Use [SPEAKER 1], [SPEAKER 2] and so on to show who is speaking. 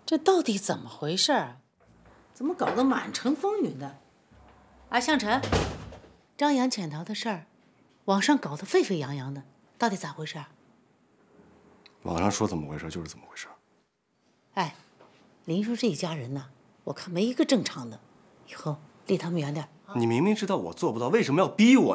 [SPEAKER 1] 这到底怎么回事儿？怎么搞得满城风雨的？啊，向晨，张扬潜逃的事儿，网上搞得沸沸扬扬的，到底咋回事？
[SPEAKER 2] 网上说怎么回事就是怎么回事。
[SPEAKER 1] 哎，林叔这一家人呐，我看没一个正常的，以后离他们远点。
[SPEAKER 2] 你明明知道我做不到，为什么要逼我？